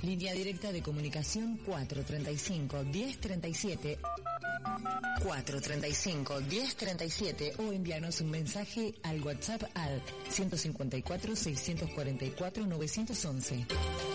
Línea directa de comunicación 435-1037. 435-1037 o envíanos un mensaje al WhatsApp al 154-644-911.